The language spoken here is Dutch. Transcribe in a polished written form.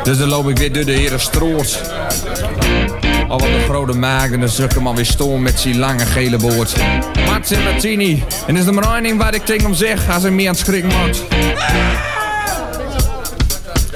Dus dan loop ik weer door de Herenstraat. Al wat een grote maagd en dan zuk hem alweer stoom met zijn lange gele boord. Mats en Martini. En is er maar één ding wat ik tegen hem zeg als hij meer aan het schrikken wordt.